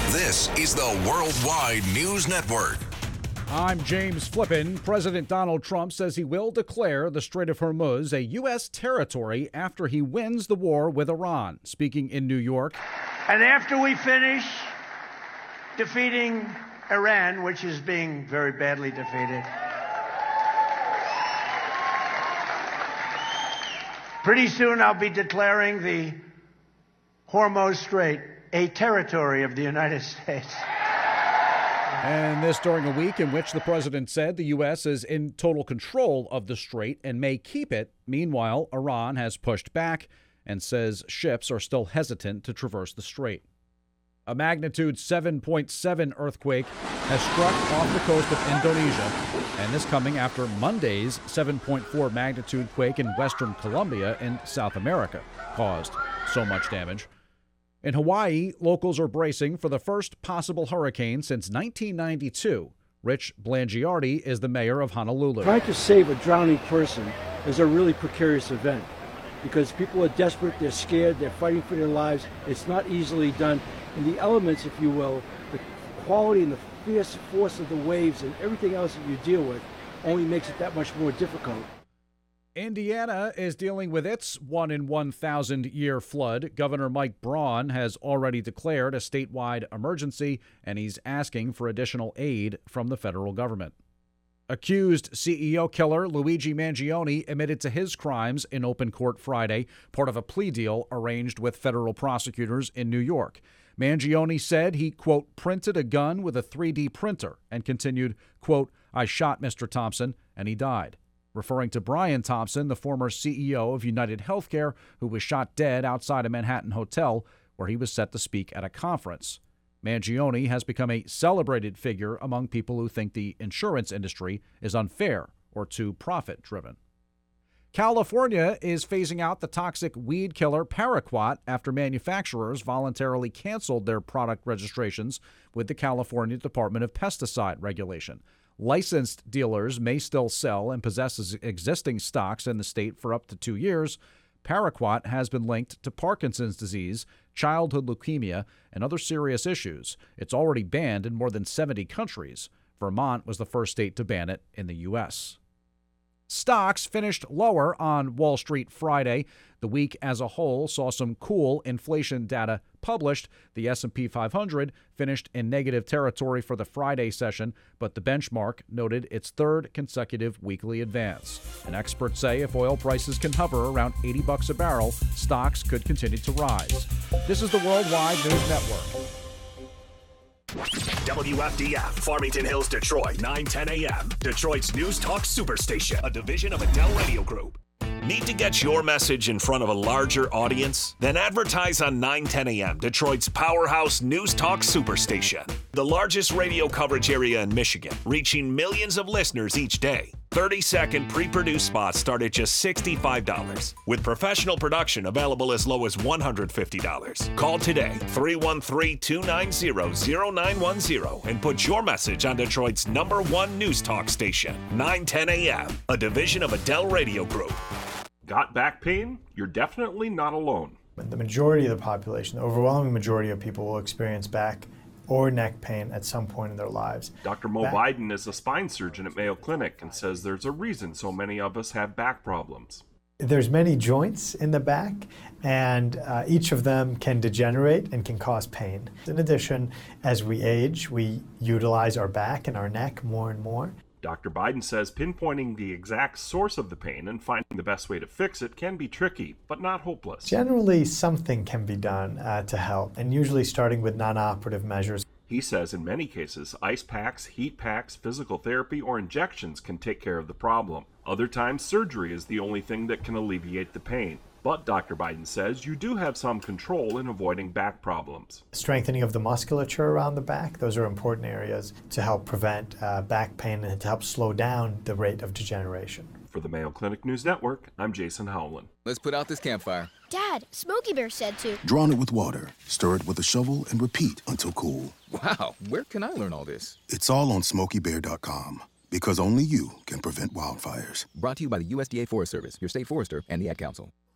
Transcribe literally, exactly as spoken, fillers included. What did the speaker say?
This is the Worldwide News Network. I'm James Flippin. President Donald Trump says he will declare the Strait of Hormuz a U S territory after he wins the war with Iran. Speaking in New York. And after we finish defeating Iran, which is being very badly defeated, pretty soon I'll be declaring the Hormuz Strait a territory of the United States. And this during a week in which the president said the U S is in total control of the strait and may keep it. Meanwhile, Iran has pushed back and says ships are still hesitant to traverse the strait. A magnitude seven point seven earthquake has struck off the coast of Indonesia, and this coming after Monday's seven point four magnitude quake in western Colombia in South America caused so much damage. In Hawaii, locals are bracing for the first possible hurricane since nineteen ninety-two. Rich Blangiardi is the mayor of Honolulu. Trying to save a drowning person is a really precarious event because people are desperate, they're scared, they're fighting for their lives. It's not easily done. And the elements, if you will, the quality and the fierce force of the waves and everything else that you deal with only makes it that much more difficult. Indiana is dealing with its one in one thousand year flood. Governor Mike Braun has already declared a statewide emergency, and he's asking for additional aid from the federal government. Accused C E O killer Luigi Mangione admitted to his crimes in open court Friday, part of a plea deal arranged with federal prosecutors in New York. Mangione said he, quote, printed a gun with a three D printer and continued, quote, I shot Mister Thompson and he died. Referring to Brian Thompson, the former C E O of United Healthcare, who was shot dead outside a Manhattan hotel where he was set to speak at a conference. Mangione has become a celebrated figure among people who think the insurance industry is unfair or too profit-driven. California is phasing out the toxic weed killer Paraquat after manufacturers voluntarily canceled their product registrations with the California Department of Pesticide Regulation. Licensed dealers may still sell and possess existing stocks in the state for up to two years. Paraquat has been linked to Parkinson's disease, childhood leukemia, and other serious issues. It's already banned in more than seventy countries. Vermont was the first state to ban it in the U S Stocks finished lower on Wall Street Friday. The week as a whole saw some cool inflation data published. The S and P five hundred finished in negative territory for the Friday session, but the benchmark noted its third consecutive weekly advance. And experts say if oil prices can hover around eighty bucks a barrel, stocks could continue to rise. This is the Worldwide News Network. W F D F, Farmington Hills, Detroit, nine ten a.m. Detroit's News Talk Superstation, a division of Adele Radio Group. Need to get your message in front of a larger audience? Then advertise on nine ten a.m., Detroit's powerhouse News Talk Superstation. The largest radio coverage area in Michigan, reaching millions of listeners each day. thirty-second pre-produced spots start at just sixty-five dollars, with professional production available as low as one hundred fifty dollars. Call today, three one three, two nine zero, zero nine one zero, and put your message on Detroit's number one news talk station, nine ten a.m., a division of Adele Radio Group. Got back pain? You're definitely not alone. The majority of the population, the overwhelming majority of people will experience back or neck pain at some point in their lives. Doctor Mo back- Biden is a spine surgeon at Mayo Clinic and says there's a reason so many of us have back problems. There's many joints in the back, and uh, each of them can degenerate and can cause pain. In addition, as we age, we utilize our back and our neck more and more. Doctor Biden says pinpointing the exact source of the pain and finding the best way to fix it can be tricky, but not hopeless. Generally, something can be done uh, to help, and usually starting with non-operative measures. He says in many cases, ice packs, heat packs, physical therapy, or injections can take care of the problem. Other times, surgery is the only thing that can alleviate the pain. But Doctor Biden says you do have some control in avoiding back problems. Strengthening of the musculature around the back, those are important areas to help prevent uh, back pain and to help slow down the rate of degeneration. For the Mayo Clinic News Network, I'm Jason Howland. Let's put out this campfire. Dad, Smokey Bear said to. Drawn it with water, stir it with a shovel, and repeat until cool. Wow, where can I learn all this? It's all on Smokey Bear dot com. Because only you can prevent wildfires. Brought to you by the U S D A Forest Service, your state forester, and the Ad Council.